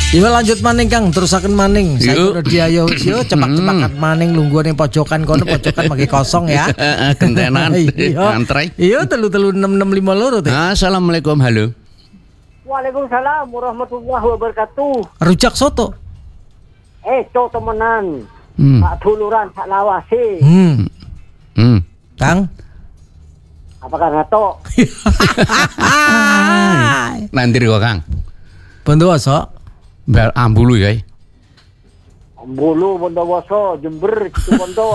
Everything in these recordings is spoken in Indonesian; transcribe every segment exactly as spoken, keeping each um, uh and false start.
Iya lanjut maning Kang, terusaken maning. Saya udah diayo yo cepak-cepakan maning lungguh ning pojokan kono pojokan magi kosong ya. Gentenan antrai. Iya telu-telu enam enam lima loro teh. Assalamualaikum, halo. Waalaikumsalam warahmatullahi wabarakatuh. Rujak soto. Eh, co temenan. Hmm. Pak duluran sak lawase. Hmm. Hmm. Kang. Apa kan to? Nanti kok, Kang. Bondowoso. Bel ambulu ya. Bulu Bondowoso, Jember, Situ Bondo.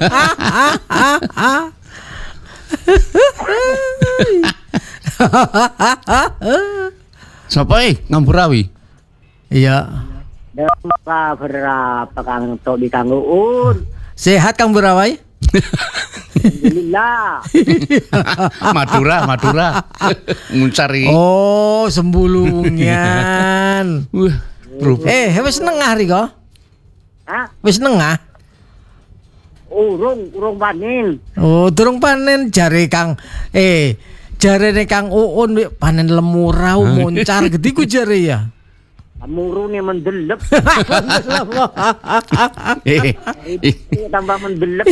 Sapa e Ngampurawi? Iya. Berapa berapa Kang to di Kang Uun. Sehat Kang Burawai? Alhamdulillah. Madura, Madura. Muncari. Oh, sembulungan. Wah, rupa. Eh, wis nengah riko? Hah? Wis nengah? Urung, urung panen. Oh, durung panen jare Kang. Eh, jarene Kang Uun panen lemurau moncar gede ku jare ya. Murune mendelep. Eh, Tambah mendelep.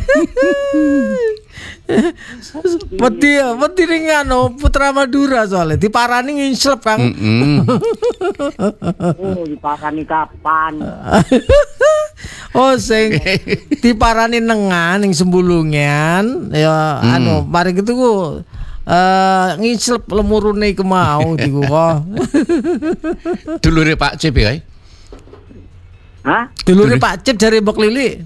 Wedi wedi ning anu Putra Madura soalnya diparani nginslep Kang. mm-mm. Oh, dipakani kapan? Oh sing diparani nengah ning sembulungan ya Hmm. anu mari gitu ku eh nginslep lemurune iku mau diku kok. Dulure Pak Cip ya. Hah? Dulure Pak Cip jare Mbok Lili.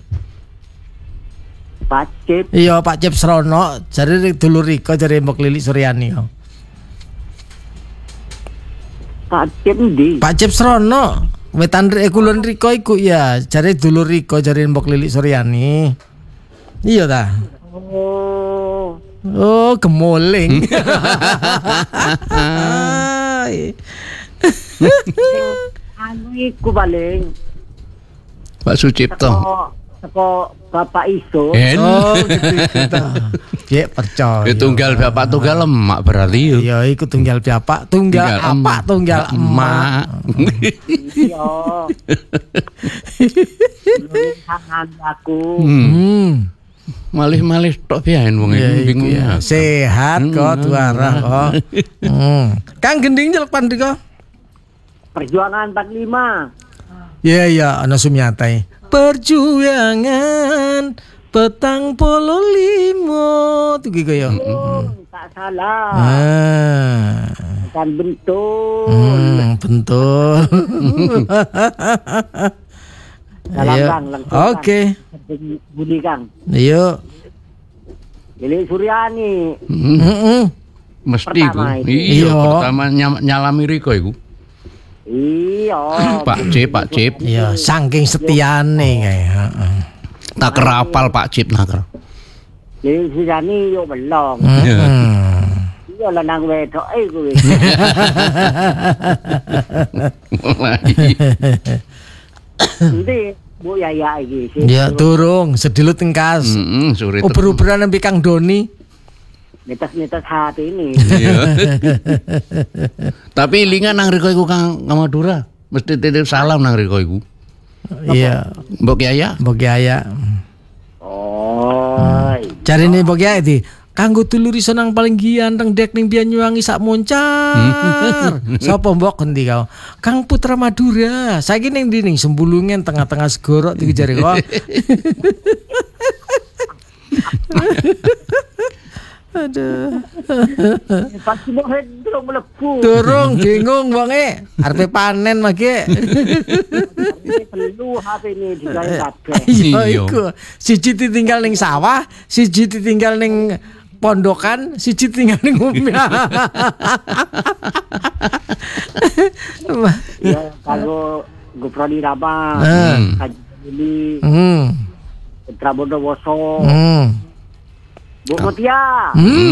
Pak Cip. Iya Pak Cip Srono jare dulur Riko jare Mbok Lili Suryani. Pak Cip ndi? Pak Cip Srono wetan kulon Riko iku ya jare dulur Riko jare Mbok Lili Suryani. Iya ta? Oh. Oh, gemoling. Anu iku paling Pak Sucipto. teko teko Bapak Iso. En. Oh, gitu ta. Cek percaya. Ya, tunggal bapak tunggal lemak berarti yuk. Ya iku tunggal bapak, tunggal, Tunggal apa, em- tunggal emak. Iya. Nulis tangan aku. Hmm. Hmm. Malih-malih tok biyen wong Ya, iki iku bingung. ya. Sehat kok tuarah kok. Hmm. Kang gending nyelepan diko. Perjuangan empat puluh lima. Ya ya ana Sumiatai. Perjuangan petang polo limo tuh gitu ya. Oh, tak salah. Ah. Bukan bentuk. Hmm, betul. Dalam Iya. Kang, langsung, Kang. Oke. Budi Kang. Iya. Lili Suryani. Hmm. Heeh. Mesti iku. Pertama itu. Iya, Iya. pertama nyam- nyalami Riko iku. Iya. Pak Cip, Pak Cip. Iya, saking setiane kayak. Heeh. Tak kerapal Pak Cip naker. Lili Suryani yo belong. Heeh. Iya lanang wedok eh kuwi. Nanti Bu Yaya iki. Ya durung sedilut tengkas. Heeh, sore terus. Uber-uberan nembe Kang Doni. Netes-netes hati ini. Iya. Tapi lingan nang Riko iku Kang Madura. Mesti titip salam nang Riko iku. Iya, Mbok Yaya. Mbok Yaya. Oh. Carine Mbok Yaya di kanggo dulur iso nang paling ganteng dek ning Banyuwangi sak moncar. Sapa mbok endi kau? Kang Putra Madura. Saiki ning ndi ning Sembulungan tengah-tengah segoro iki jare kok. Aduh. Pasti mau hendro mlebu. Durung bingung wonge. Arepe panen mage. Perlu H P ini digawe kabeh. Iya Iya. iku. Siji ditinggal ning sawah, siji ditinggal ning pondokan, siji tinggal ning omah. Ya kalau Guprodi Rama, Hmm. Haji Lili, Hmm. Putra Bondowoso, Hmm. Bu Mutia. Hmm.